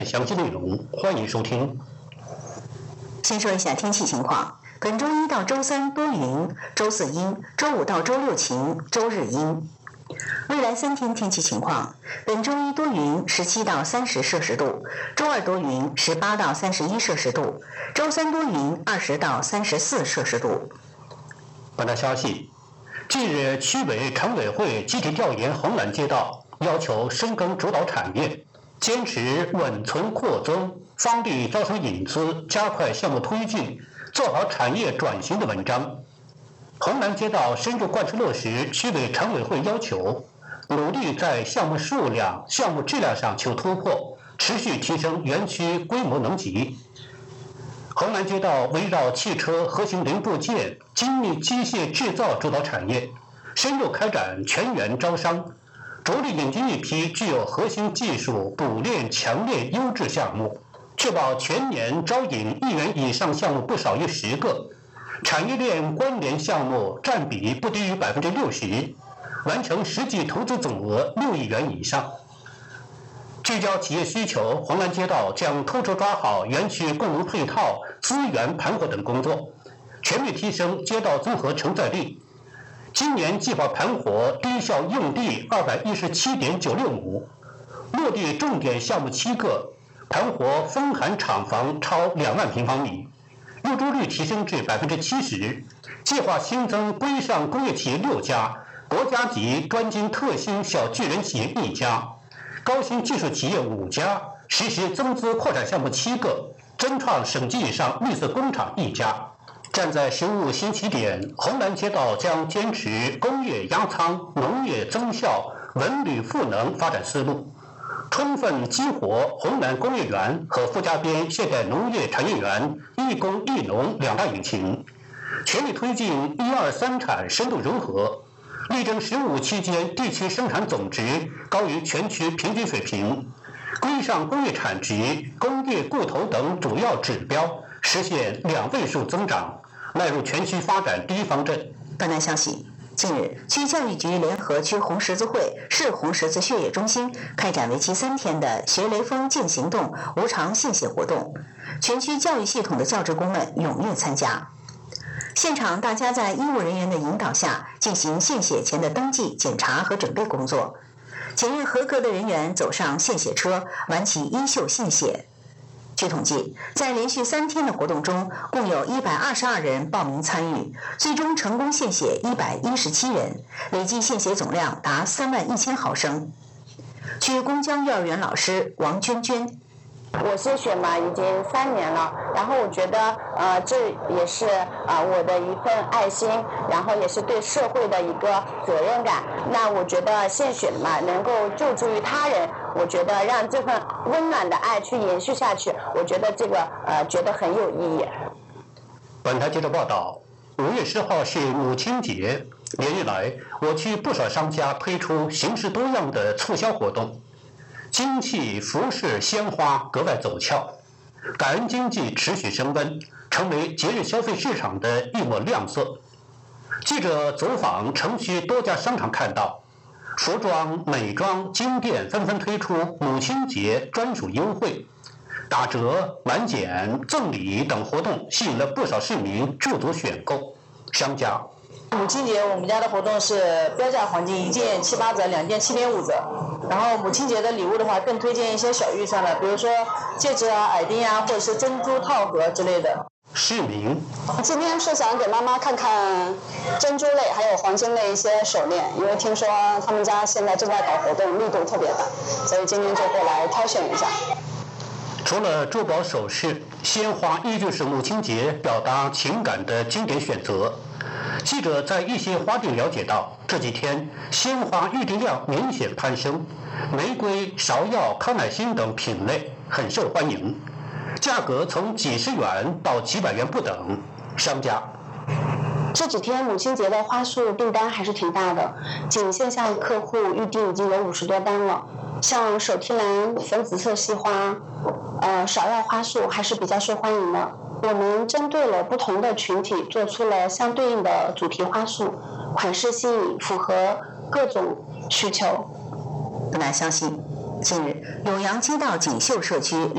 详细内容，欢迎收听。 先说一下天气情况，本周一到周三多云，周四阴，周五到周六晴，周日阴。未来3天天气情况，本周一多云，17到30摄氏度；周二多云，18到31摄氏度；周三多云，20到34摄氏度。 本台消息，近日区委常委会集体调研红蓝街道，要求深耕主导产业，坚持稳存扩增，方力招商引资，加快项目推进，做好产业转型的文章。红蓝街道深入贯彻落实区委常委会要求，努力在项目数量、项目质量上求突破，持续提升园区规模能级。红蓝街道围绕汽车核心零部件、精密机械制造主导产业，深入开展全员招商，着力引进一批具有核心技术、补练、强链优质项目，确保全年招引1元以上项目不少于10个，产业链关联项目占比不低于60%，完成实际投资总额6亿元以上。聚焦企业需求，红蓝街道将突出抓好园区共同配套、资源盘活等工作，全面提升街道综合承载力。今年计划盘活低效用地217.96亩，落地重点项目7个，盘活风寒厂房超2万平方米，入驻率提升至70%。计划新增规上工业企业6家，国家级专精特新小巨人企业1家，高新技术企业5家，实施增资扩产项目7个，增创省级以上绿色工厂1家。站在实务新起点，红蓝街道将坚持工业压仓、农业增效、文旅赋能发展思路，充分激活红蓝工业园和傅家边现代农业产业园一工一农2大引擎，全力推进1、2、3产深度融合，力争15期间地区生产总值高于全区平均水平，规上工业产值、工业固投等主要指标实现2位数增长，迈入全区发展第一方阵。 本台消息，近日，区教育局联合区红十字会、市红十字血液中心开展为期3天的学雷锋健行动无偿献血活动，全区教育系统的教职工们踊跃参加。现场大家在医务人员的引导下进行献血前的登记、检查和准备工作，检验合格的人员走上献血车，挽起衣袖献血。据统计，在连续3天的活动中，共有122人报名参与，最终成功献血117人，累计献血总量达31000毫升。区公交幼儿园老师王娟娟， 我献血嘛已经3年了，然后我觉得这也是我的一份爱心，然后也是对社会的一个责任感。那我觉得献血嘛能够救助于他人，我觉得让这份温暖的爱去延续下去，我觉得这个觉得很有意义。 本台接着报道，5月10号是母亲节，连日来我区不少商家推出形式多样的促销活动，精气、服饰、鲜花格外走俏，感恩经济持续升温，成为节日消费市场的一抹亮色。记者走访城区多家商场看到，服装、美妆、精店纷纷推出母亲节专属优惠，打折、满减、赠礼等活动吸引了不少市民驻足选购。商家母亲节我们家的活动是标价黄金1件7、8折，2件7.5折。然后母亲节的礼物的话，更推荐一些小预算的，比如说戒指啊、耳钉啊，或者是珍珠套盒之类的。 市民今天是想给妈妈看看珍珠类还有黄金类一些手链，因为听说他们家现在正在搞活动，力度特别大，所以今天就过来挑选一下。 除了珠宝首饰，鲜花依旧是母亲节表达情感的经典选择。记者在一些花店了解到，这几天鲜花预订量明显攀升，玫瑰、芍药、康乃馨等品类很受欢迎，价格从几十元到几百元不等。商家这几天母亲节的花束订单还是挺大的，仅线下客户预订已经有50多单了。像手提篮、粉紫色细花、芍药花束还是比较受欢迎的。我们针对了不同的群体，做出了相对应的主题花束，款式新颖，符合各种需求。 本台消息，近日，酉阳街道锦绣社区